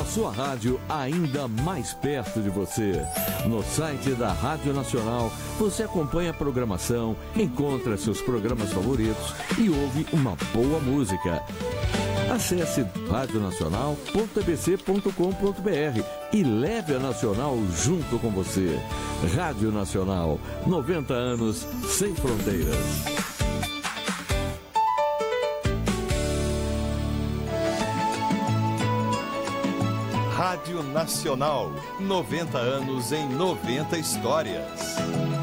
A sua rádio ainda mais perto de você. No site da Rádio Nacional, você acompanha a programação, encontra seus programas favoritos e ouve uma boa música. Acesse radionacional.tbc.com.br e leve a Nacional junto com você. Rádio Nacional, 90 anos sem fronteiras. Rádio Nacional, 90 anos em 90 histórias.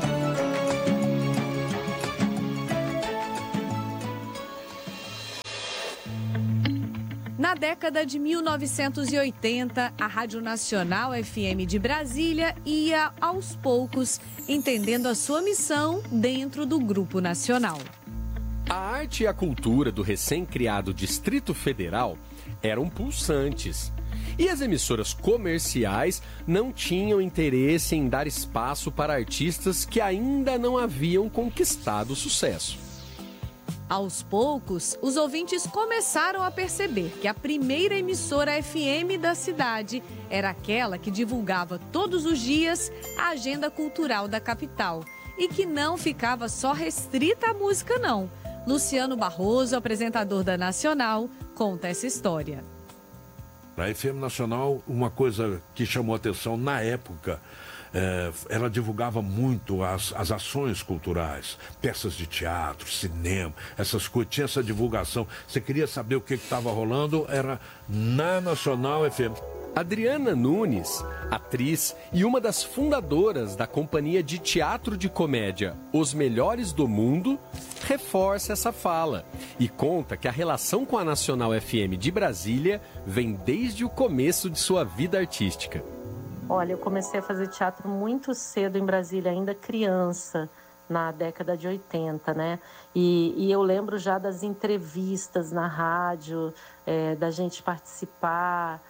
Na década de 1980, a Rádio Nacional FM de Brasília ia, aos poucos, entendendo a sua missão dentro do Grupo Nacional. A arte e a cultura do recém-criado Distrito Federal eram pulsantes. E as emissoras comerciais não tinham interesse em dar espaço para artistas que ainda não haviam conquistado sucesso. Aos poucos, os ouvintes começaram a perceber que a primeira emissora FM da cidade era aquela que divulgava todos os dias a agenda cultural da capital e que não ficava só restrita à música, não. Luciano Barroso, apresentador da Nacional, conta essa história. Na FM Nacional, uma coisa que chamou a atenção na época, ela divulgava muito as ações culturais, peças de teatro, cinema, essas coisas, tinha essa divulgação. Você queria saber o que estava rolando, era na Nacional FM. Adriana Nunes, atriz e uma das fundadoras da companhia de teatro de comédia Os Melhores do Mundo, reforça essa fala e conta que a relação com a Nacional FM de Brasília vem desde o começo de sua vida artística. Olha, eu comecei a fazer teatro muito cedo em Brasília, ainda criança, na década de 80, né? E eu lembro já das entrevistas na rádio, da gente participar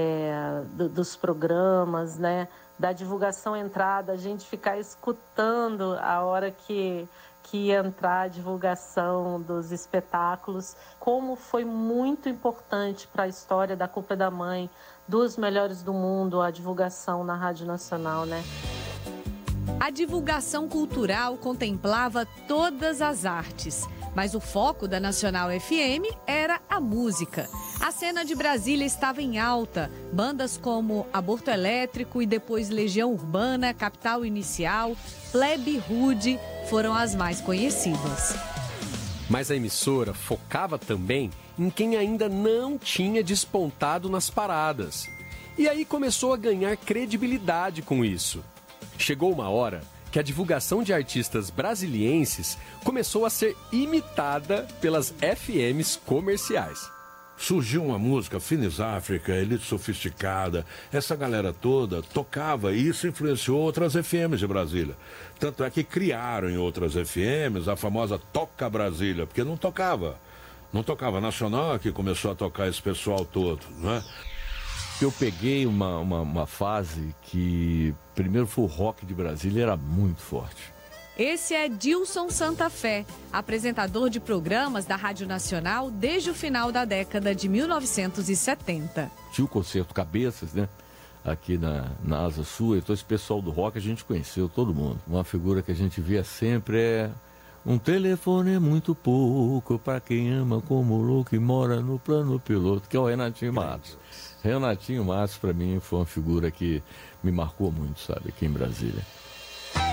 dos programas, né? Da divulgação entrada, a gente ficar escutando a hora que ia entrar a divulgação dos espetáculos, como foi muito importante para a história da Culpa da Mãe, dos Melhores do Mundo, a divulgação na Rádio Nacional, né? A divulgação cultural contemplava todas as artes, mas o foco da Nacional FM era a música. A cena de Brasília estava em alta. Bandas como Aborto Elétrico e depois Legião Urbana, Capital Inicial, Plebe Rude foram as mais conhecidas. Mas a emissora focava também em quem ainda não tinha despontado nas paradas. E aí começou a ganhar credibilidade com isso. Chegou uma hora que a divulgação de artistas brasilienses começou a ser imitada pelas FMs comerciais. Surgiu uma música, Finis África, Elite Sofisticada, essa galera toda tocava e isso influenciou outras FMs de Brasília. Tanto é que criaram em outras FMs a famosa Toca Brasília, porque não tocava. Não tocava. Nacional que começou a tocar esse pessoal todo, não é? Eu peguei uma fase que, primeiro, foi o rock de Brasília, era muito forte. Esse é Dilson Santa Fé, apresentador de programas da Rádio Nacional desde o final da década de 1970. Tinha o Concerto Cabeças, né? Aqui na Asa Sul, então esse pessoal do rock a gente conheceu, todo mundo. Uma figura que a gente via sempre é... Um telefone é muito pouco para quem ama como louco e mora no plano piloto, que é o Renatinho Matos. Renatinho Matos, para mim, foi uma figura que me marcou muito, sabe, aqui em Brasília.